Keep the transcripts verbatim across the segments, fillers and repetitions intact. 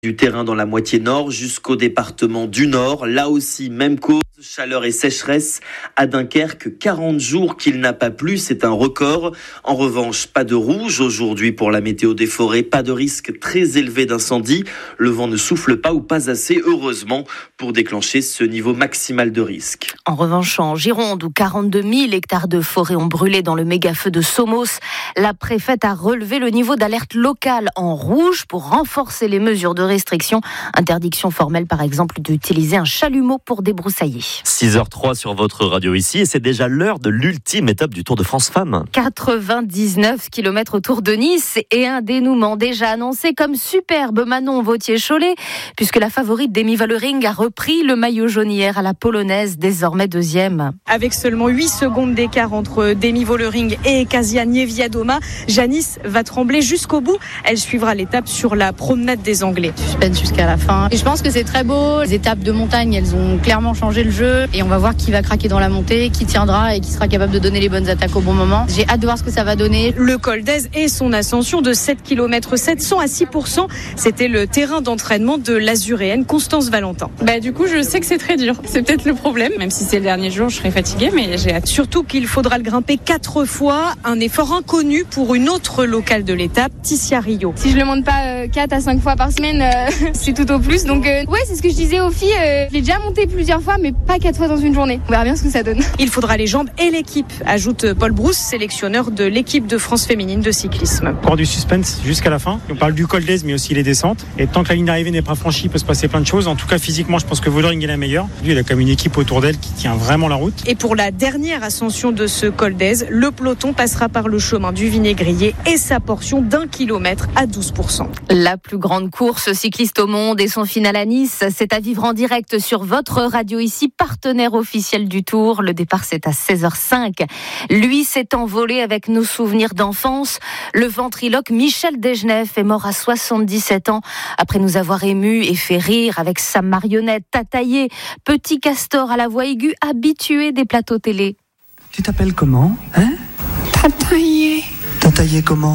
Du terrain dans la moitié nord jusqu'au département du Nord. Là aussi, même cause, chaleur et sécheresse. À Dunkerque, quarante jours qu'il n'a pas plu, c'est un record. En revanche, pas de rouge aujourd'hui pour la météo des forêts, pas de risque très élevé d'incendie. Le vent ne souffle pas ou pas assez, heureusement, pour déclencher ce niveau maximal de risque. En revanche, en Gironde, où quarante-deux mille hectares de forêt ont brûlé dans le méga-feu de Somos, la préfète a relevé le niveau d'alerte locale en rouge pour renforcer les mesures de restriction. Interdiction formelle, par exemple, d'utiliser un chalumeau pour débroussailler. six heures zéro trois sur votre radio ici, et c'est déjà l'heure de l'ultime étape du Tour de France Femmes. quatre-vingt-dix-neuf kilomètres autour de Nice et un dénouement déjà annoncé comme superbe. Manon Vauthier-Cholet, puisque la favorite Demi Vollering a repris le maillot jaune hier à la polonaise, désormais deuxième. Avec seulement huit secondes d'écart entre Demi Vollering et Kasia Niewiadoma, Janice va trembler jusqu'au bout. Elle suivra l'étape sur la promenade des Anglais. Suspense jusqu'à la fin. Et je pense que c'est très beau. Les étapes de montagne, elles ont clairement changé le jeu. Et on va voir qui va craquer dans la montée, qui tiendra et qui sera capable de donner les bonnes attaques au bon moment. J'ai hâte de voir ce que ça va donner. Le col d'Aise et son ascension de sept kilomètres sept cents à six pour cent, c'était le terrain d'entraînement de l'azuréenne Constance Valentin. Bah, du coup, je sais que c'est très dur. C'est peut-être le problème. Même si c'est le dernier jour, je serai fatiguée, mais j'ai hâte. Surtout qu'il faudra le grimper quatre fois. Un effort inconnu pour une autre locale de l'étape, Tissia Rio. Si je le monte pas euh, quatre à cinq fois par semaine, euh, c'est tout au plus. Donc, euh, ouais, c'est ce que je disais aux filles. Euh, je l'ai déjà monté plusieurs fois, mais pas quatre fois dans une journée. On verra bien ce que ça donne. Il faudra les jambes et l'équipe, ajoute Paul Brousse, sélectionneur de l'équipe de France féminine de cyclisme. Encore du suspense jusqu'à la fin. On parle du col d'Aise, mais aussi les descentes. Et tant que la ligne d'arrivée n'est pas franchie, il peut se passer plein de choses. En tout cas, physiquement, je pense que Vollering est la meilleure. Lui, il a comme une équipe autour d'elle qui tient vraiment la route. Et pour la dernière ascension de ce col d'Aise, le peloton passera par le chemin du Vinaigrier et sa portion d'un kilomètre à douze pour cent. La plus grande course cycliste au monde et son final à Nice, c'est à vivre en direct sur votre radio ici, partenaire officiel du Tour. Le départ, c'est à seize heures cinq. Lui s'est envolé avec nos souvenirs d'enfance. Le ventriloque Michel Desgenef est mort à soixante-dix-sept ans après nous avoir émus et fait rire avec sa marionnette Tataillé, petit castor à la voix aiguë habitué des plateaux télé. Tu t'appelles comment, hein? Tataillé. Tataillé comment?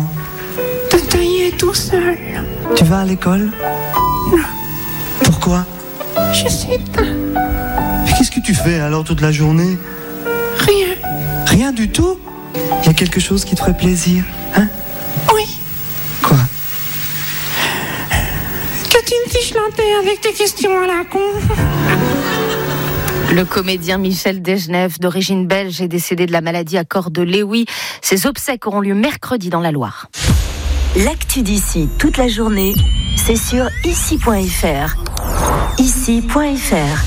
Tataillé tout seul. Tu vas à l'école? Non. Pourquoi? Je sais pas. Mais qu'est-ce que tu fais alors toute la journée? Rien. Rien du tout? Il y a quelque chose qui te ferait plaisir, hein? Oui. Quoi? Que tu me fiches l'antenne avec tes questions à la con. Le comédien Michel Desgenef, d'origine belge, est décédé de la maladie à corps de Lewy. Ses obsèques auront lieu mercredi dans la Loire. L'actu d'ici toute la journée, c'est sur ici point f r. ici point f r.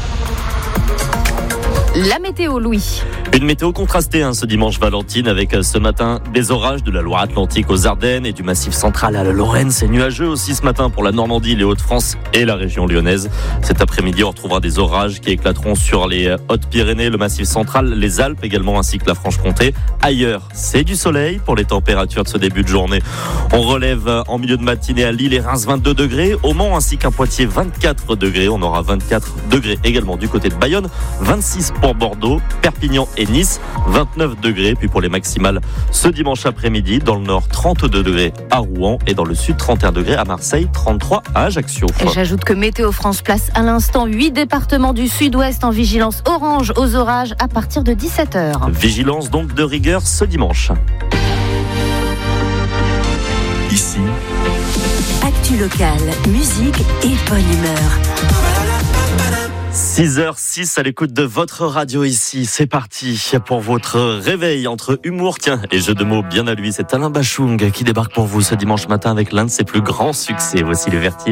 La météo, Louis. Une météo contrastée hein, ce dimanche Valentine, avec ce matin des orages de la Loire-Atlantique aux Ardennes et du Massif central à la Lorraine. C'est nuageux aussi ce matin pour la Normandie, les Hauts-de-France et la région lyonnaise. Cet après-midi, on retrouvera des orages qui éclateront sur les Hautes-Pyrénées, le Massif central, les Alpes également, ainsi que la Franche-Comté. Ailleurs, c'est du soleil pour les températures de ce début de journée. On relève en milieu de matinée à Lille et Reims vingt-deux degrés, au Mans ainsi qu'à Poitiers vingt-quatre degrés. On aura vingt-quatre degrés également du côté de Bayonne, vingt-six pour Bordeaux, Perpignan et Nice, vingt-neuf degrés. Puis pour les maximales, ce dimanche après-midi, dans le nord, trente-deux degrés à Rouen et dans le sud, trente et un degrés à Marseille, trente-trois à Ajaccio. Et j'ajoute que Météo France place à l'instant huit départements du sud-ouest en vigilance orange aux orages à partir de dix-sept heures. Vigilance donc de rigueur ce dimanche. Ici, actu locale, musique et bonne humeur. six heures six à l'écoute de votre radio ici. C'est parti pour votre réveil entre humour, tiens, et jeu de mots bien à lui. C'est Alain Bachung qui débarque pour vous ce dimanche matin avec l'un de ses plus grands succès. Voici les Vertiges.